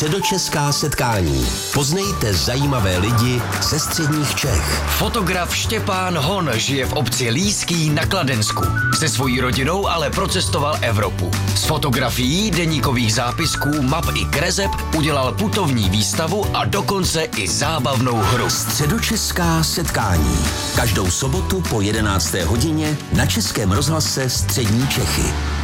Středočeská setkání. Poznejte zajímavé lidi ze středních Čech. Fotograf Štěpán Hon žije v obci Líský na Kladensku. Se svojí rodinou ale procestoval Evropu. Z fotografií, deníkových zápisků, map i kreseb udělal putovní výstavu a dokonce i zábavnou hru. Středočeská setkání. Každou sobotu po 11. hodině na Českém rozhlase Střední Čechy.